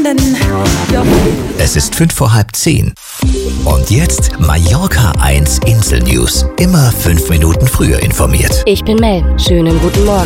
Es ist 9:55. Und jetzt Mallorca 1 Insel News. Immer 5 Minuten früher informiert. Ich bin Mel. Schönen guten Morgen.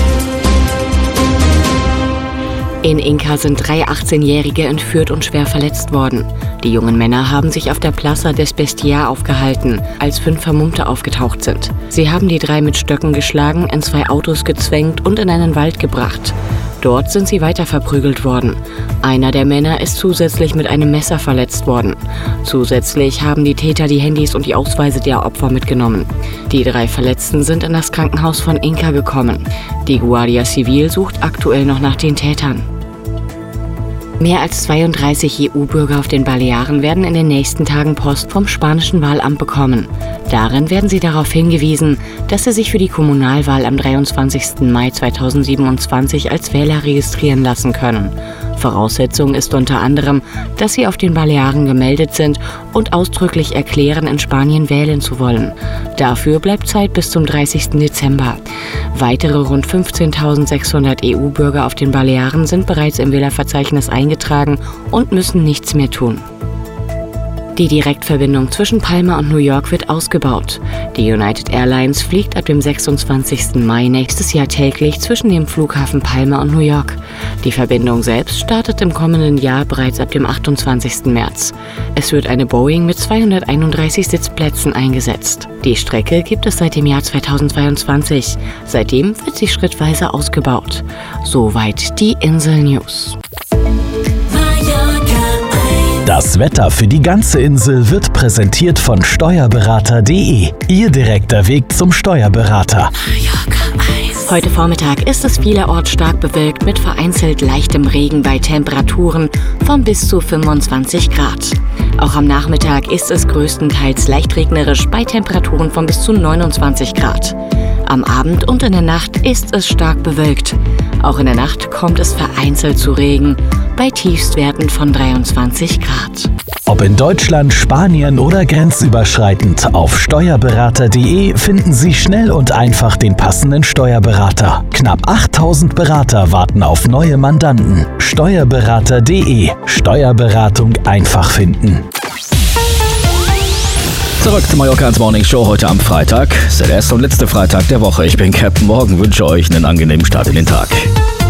In Inca sind 3 18-Jährige entführt und schwer verletzt worden. Die jungen Männer haben sich auf der Plaza des Bestiar aufgehalten, als 5 Vermummte aufgetaucht sind. Sie haben die 3 mit Stöcken geschlagen, in 2 Autos gezwängt und in einen Wald gebracht. Dort sind sie weiter verprügelt worden. Einer der Männer ist zusätzlich mit einem Messer verletzt worden. Zusätzlich haben die Täter die Handys und die Ausweise der Opfer mitgenommen. Die 3 Verletzten sind in das Krankenhaus von Inca gekommen. Die Guardia Civil sucht aktuell noch nach den Tätern. Mehr als 32 EU-Bürger auf den Balearen werden in den nächsten Tagen Post vom spanischen Wahlamt bekommen. Darin werden sie darauf hingewiesen, dass sie sich für die Kommunalwahl am 23. Mai 2027 als Wähler registrieren lassen können. Voraussetzung ist unter anderem, dass sie auf den Balearen gemeldet sind und ausdrücklich erklären, in Spanien wählen zu wollen. Dafür bleibt Zeit bis zum 30. Dezember. Weitere rund 15.600 EU-Bürger auf den Balearen sind bereits im Wählerverzeichnis eingetragen und müssen nichts mehr tun. Die Direktverbindung zwischen Palma und New York wird ausgebaut. Die United Airlines fliegt ab dem 26. Mai nächstes Jahr täglich zwischen dem Flughafen Palma und New York. Die Verbindung selbst startet im kommenden Jahr bereits ab dem 28. März. Es wird eine Boeing mit 231 Sitzplätzen eingesetzt. Die Strecke gibt es seit dem Jahr 2022. Seitdem wird sie schrittweise ausgebaut. Soweit die Insel News. Das Wetter für die ganze Insel wird präsentiert von Steuerberater.de. Ihr direkter Weg zum Steuerberater. Heute Vormittag ist es vielerorts stark bewölkt mit vereinzelt leichtem Regen bei Temperaturen von bis zu 25 Grad. Auch am Nachmittag ist es größtenteils leicht regnerisch bei Temperaturen von bis zu 29 Grad. Am Abend und in der Nacht ist es stark bewölkt. Auch in der Nacht kommt es vereinzelt zu Regen bei Tiefstwerten von 23 Grad. Ob in Deutschland, Spanien oder grenzüberschreitend, auf Steuerberater.de finden Sie schnell und einfach den passenden Steuerberater. Knapp 8000 Berater warten auf neue Mandanten. Steuerberater.de. Steuerberatung einfach finden. Zurück zur Mallorca 1 Morning Show heute am Freitag. Es ist der erste und letzte Freitag der Woche. Ich bin Captain Morgan, wünsche euch einen angenehmen Start in den Tag.